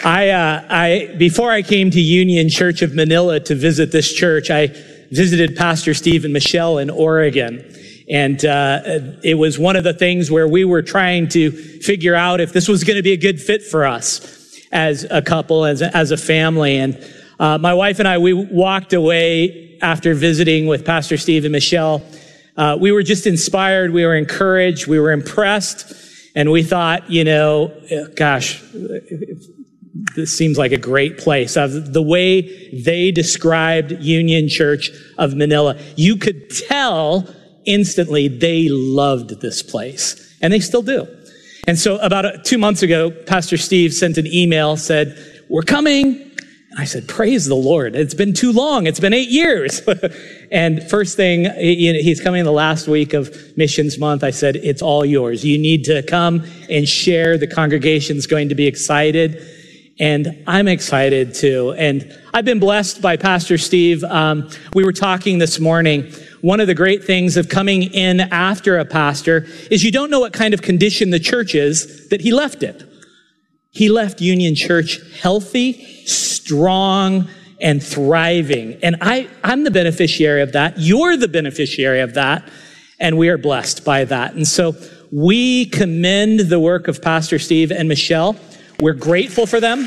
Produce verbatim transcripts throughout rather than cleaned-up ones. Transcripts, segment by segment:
I, uh, I, before I came to Union Church of Manila to visit this church, I visited Pastor Steve and Michelle in Oregon. And uh, it was one of the things where we were trying to figure out if this was going to be a good fit for us as a couple, as a, as a family. And uh, my wife and I, we walked away after visiting with Pastor Steve and Michelle. Uh, we were just inspired. We were encouraged. We were impressed. And we thought, you know, gosh, this seems like a great place. The way they described Union Church of Manila, you could tell instantly they loved this place, and they still do. And so about a, two months ago, Pastor Steve sent an email, said, we're coming. And I said, praise the Lord. It's been too long. It's been eight years. And first thing, he's coming the last week of Missions Month. I said, it's all yours. You need to come and share. The congregation's going to be excited. And I'm excited too. And I've been blessed by Pastor Steve. Um, we were talking this morning. One of the great things of coming in after a pastor is you don't know what kind of condition the church is that he left it. He left Union Church healthy, strong, and thriving. And I, I'm the beneficiary of that. You're the beneficiary of that. And we are blessed by that. And so we commend the work of Pastor Steve and Michelle. We're grateful for them.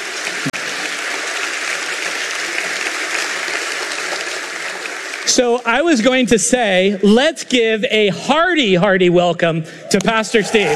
So I was going to say, let's give a hearty, hearty welcome to Pastor Steve.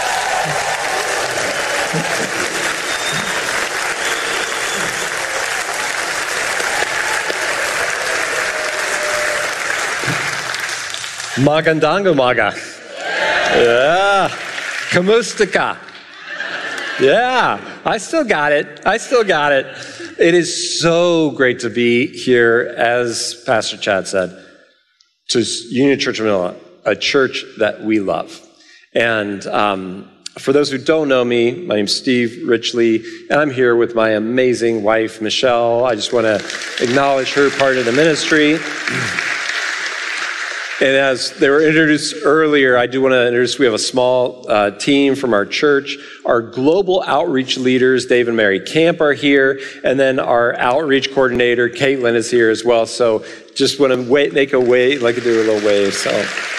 Magandang umaga. Yeah. Kamusta ka? Yeah. I still got it. I still got it. It is so great to be here, as Pastor Chad said, to Union Church of Manila, a church that we love. And um, for those who don't know me, my name's Steve Richley, and I'm here with my amazing wife, Michelle. I just want to acknowledge her part of the ministry. And as they were introduced earlier, I do want to introduce, we have a small uh, team from our church. Our global outreach leaders, Dave and Mary Camp, are here. And then our outreach coordinator, Caitlin, is here as well. So just want to wait, make a wave, like do a little wave. So,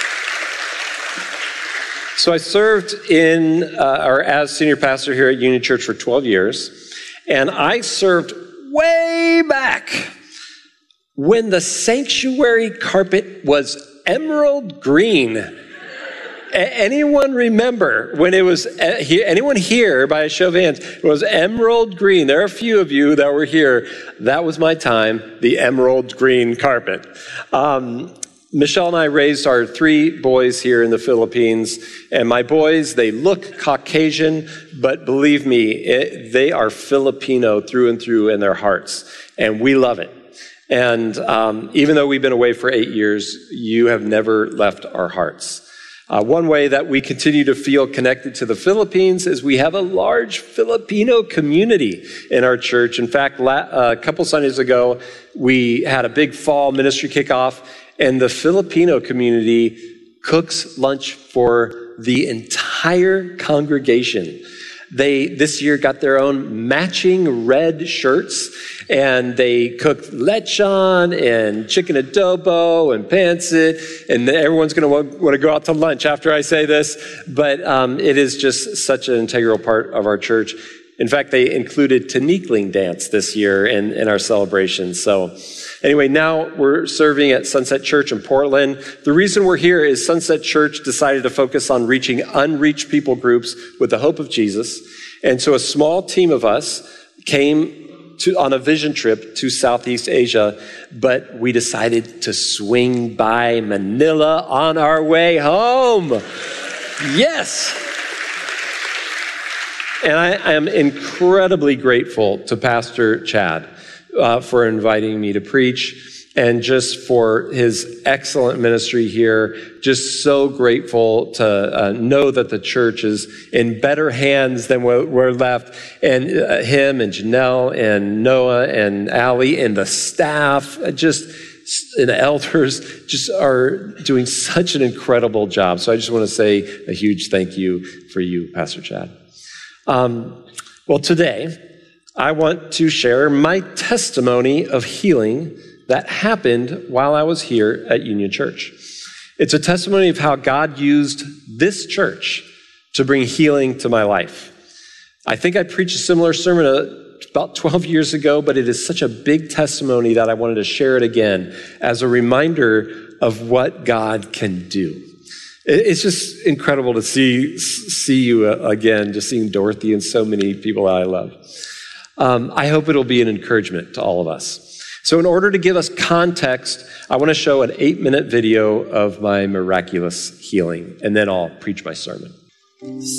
so I served in, uh, or as senior pastor here at Union Church for twelve years. And I served way back when the sanctuary carpet was emerald green. A- anyone remember when it was, uh, he- anyone here by a show of hands, it was emerald green. There are a few of you that were here. That was my time, the emerald green carpet. Um, Michelle and I raised our three boys here in the Philippines, and my boys, they look Caucasian, but believe me, it, they are Filipino through and through in their hearts, and we love it. And um, even though we've been away for eight years, you have never left our hearts. Uh, one way that we continue to feel connected to the Philippines is we have a large Filipino community in our church. In fact, la- uh, a couple Sundays ago, we had a big fall ministry kickoff, and the Filipino community cooks lunch for the entire congregation. They, this year, got their own matching red shirts, and they cooked lechon and chicken adobo and pancit, and everyone's going to want, want to go out to lunch after I say this, but um, it is just such an integral part of our church. In fact, they included Tanikling dance this year in, in our celebration. So anyway, now we're serving at Sunset Church in Portland. The reason we're here is Sunset Church decided to focus on reaching unreached people groups with the hope of Jesus. And so a small team of us came to, on a vision trip to Southeast Asia, but we decided to swing by Manila on our way home. Yes. And I, I am incredibly grateful to Pastor Chad uh, for inviting me to preach, and just for his excellent ministry here. Just so grateful to uh, know that the church is in better hands than we're, we're left. And uh, him and Janelle and Noah and Allie and the staff, just and the elders just are doing such an incredible job. So I just want to say a huge thank you for you, Pastor Chad. Um, well, today, I want to share my testimony of healing that happened while I was here at Union Church. It's a testimony of how God used this church to bring healing to my life. I think I preached a similar sermon about twelve years ago, but it is such a big testimony that I wanted to share it again as a reminder of what God can do. It's just incredible to see see you again, just seeing Dorothy and so many people that I love. Um, I hope it'll be an encouragement to all of us. So in order to give us context, I want to show an eight-minute video of my miraculous healing, and then I'll preach my sermon.